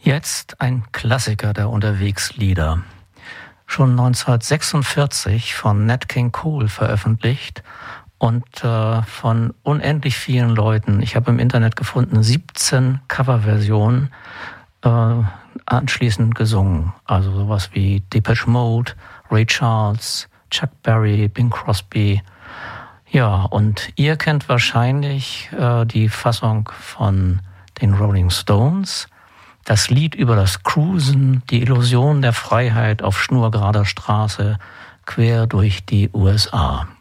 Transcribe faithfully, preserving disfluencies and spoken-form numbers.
Jetzt ein Klassiker der Unterwegslieder. Schon neunzehnhundertsechsundvierzig von Nat King Cole veröffentlicht und äh, von unendlich vielen Leuten. Ich habe im Internet gefunden, siebzehn Coverversionen äh, anschließend gesungen. Also sowas wie Depeche Mode, Ray Charles, Chuck Berry, Bing Crosby. Ja, und ihr kennt wahrscheinlich äh, die Fassung von den Rolling Stones. Das Lied über das Cruisen, die Illusion der Freiheit auf schnurgerader Straße quer durch die U S A.